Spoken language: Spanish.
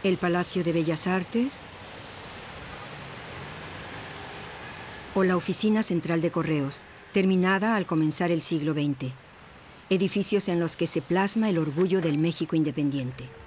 el Palacio de Bellas Artes o la Oficina Central de Correos, terminada al comenzar el siglo XX. Edificios en los que se plasma el orgullo del México independiente.